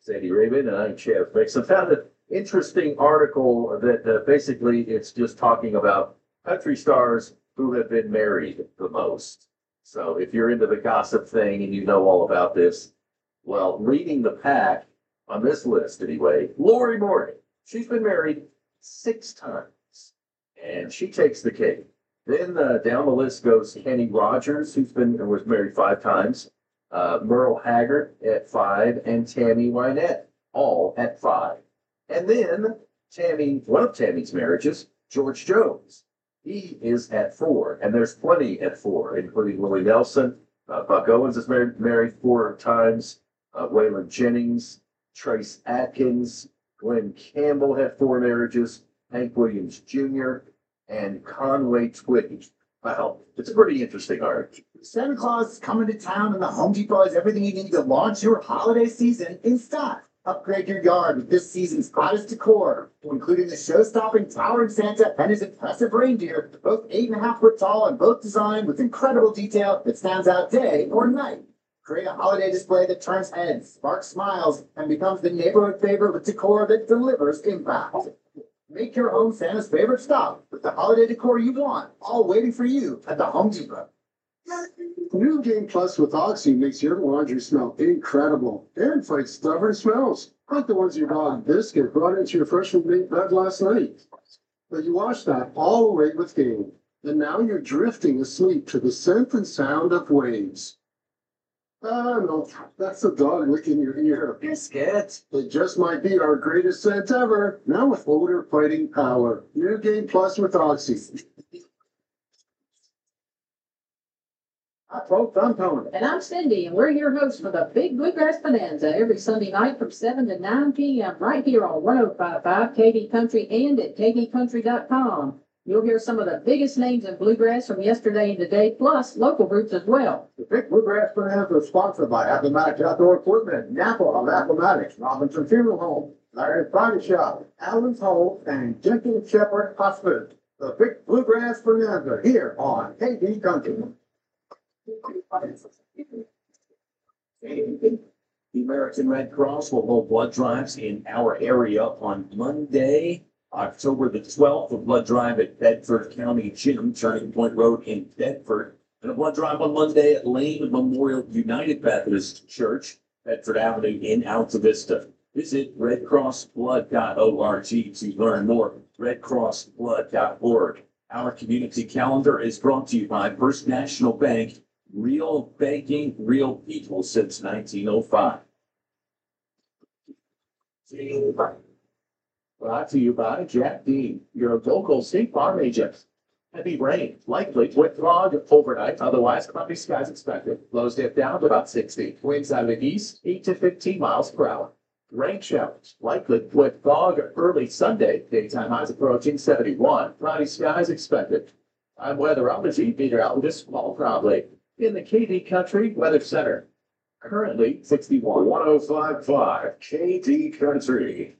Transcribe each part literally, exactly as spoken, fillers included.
Sadie Raven, and I'm Chad Fix. I found an interesting article that uh, basically it's just talking about country stars who have been married the most. So if you're into the gossip thing and you know all about this, well, leading the pack on this list anyway, Lori Morgan. She's been married six times, and she takes the cake. Then uh, down the list goes Kenny Rogers, who's been was married five times uh, Merle Haggard at five, and Tammy Wynette, all at five. And then Tammy, one of Tammy's marriages, George Jones, he is at four, and there's plenty at four, including Willie Nelson. Uh, Buck Owens is married, married four times. Uh, Waylon Jennings, Trace Atkins, Glenn Campbell had four marriages. Hank Williams Junior and Conway Twitty. Wow, it's a pretty interesting art. Santa Claus is coming to town, and the Home Depot has everything you need to launch your holiday season in stock. Upgrade your yard with this season's hottest decor, including the show-stopping towering Santa and his impressive reindeer, both eight and a half foot tall and both designed with incredible detail that stands out day or night. Create a holiday display that turns heads, sparks smiles, and becomes the neighborhood favorite with decor that delivers impact. Make your home Santa's favorite stop with the holiday decor you want, all waiting for you at the Home Depot. New Game Plus with Oxy makes your laundry smell incredible and fights stubborn smells, like the ones your dog Biscuit brought into your freshly made bed last night. But you washed that all away with Game, and now you're drifting asleep to the scent and sound of waves. Ah, no, that's the dog licking your ear. Biscuit. It just might be our greatest scent ever, now with odor fighting power. New Game Plus with Oxy. Hi, folks, I'm Tony. And I'm Cindy, and we're your hosts for the Big Bluegrass Bonanza every Sunday night from seven to nine p m right here on one oh five point five K D Country and at K D country dot com. You'll hear some of the biggest names in bluegrass from yesterday and today, plus local groups as well. The Big Bluegrass Bonanza is sponsored by Appomattox Outdoor Equipment, Napa of Appomattox, Robinson Funeral Home, Larry's Body Shop, Allen's Home, and Jenkins Shepherd Hospital. The Big Bluegrass Bonanza here on K D Country. The American Red Cross will hold blood drives in our area on Monday, October the twelfth, a blood drive at Bedford County Gym, Turning Point Road in Bedford, and a blood drive on Monday at Lane Memorial United Methodist Church, Bedford Avenue in Alta Vista. Visit red cross blood dot org to learn more, red cross blood dot org. Our community calendar is brought to you by First National Bank, real banking, real people since nineteen oh five. Brought to you by Jack Dean, your local State Farm agent. Heavy rain, likely with fog overnight, otherwise cloudy skies expected. Lows dip down to about sixty. Winds out of the east, eight to fifteen miles per hour. Rain showers, likely with fog early Sunday. Daytime highs approaching seventy-one. Cloudy skies expected. I'm weather up as you meter out this small probably in the K D Country Weather Center. Currently sixty-one. one oh five point five K D Country.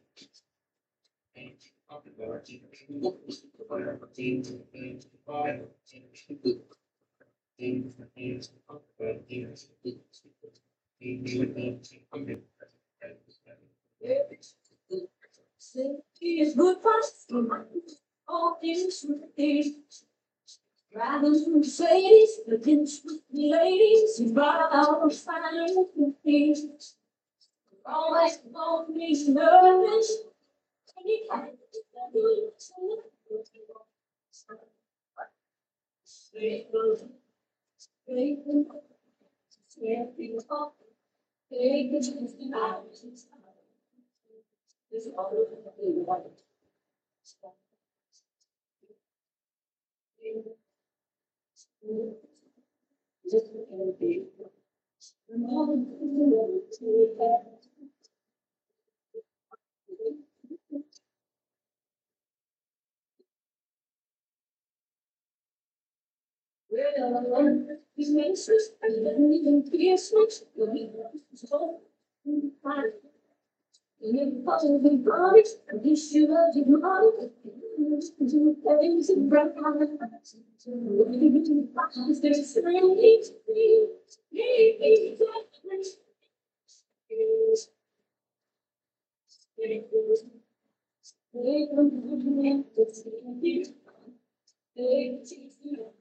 Safety is good for us. All things with these. Driving through Mercedes, looking with the ladies, you brought out the fine things. Always won't be nervous. And you can't do it. Straight goes, straight goes, straight goes, straight goes, this is all the way. Just gonna be the moment to well, these ministers, I didn't even be switch. So, you probably brought it, and you should have brought it. You things and breath on the They come to me to see you. They teach you.